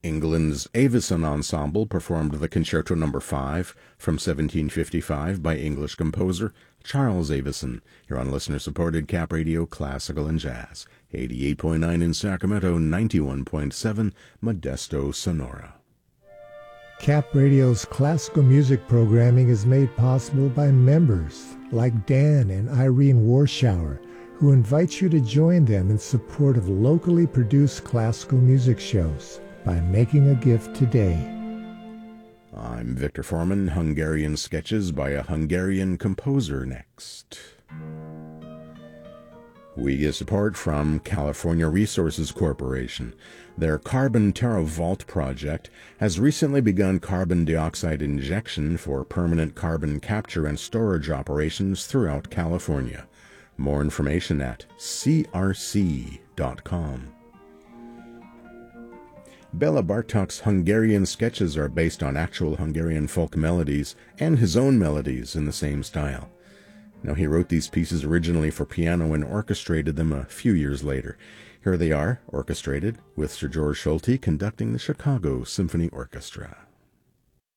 England's Avison Ensemble performed the Concerto No. 5 from 1755 by English composer Charles Avison, here on listener-supported Cap Radio Classical and Jazz, 88.9 in Sacramento, 91.7 Modesto, Sonora. Cap Radio's classical music programming is made possible by members like Dan and Irene Warschauer, who invite you to join them in support of locally produced classical music shows by making a gift today. I'm Victor Foreman. Hungarian Sketches by a Hungarian composer next. We get support from California Resources Corporation. Their Carbon TerraVault project has recently begun carbon dioxide injection for permanent carbon capture and storage operations throughout California. More information at crc.com. Bela Bartok's Hungarian sketches are based on actual Hungarian folk melodies and his own melodies in the same style. Now, he wrote these pieces originally for piano and orchestrated them a few years later. Here they are, orchestrated, with Sir George Solti conducting the Chicago Symphony Orchestra.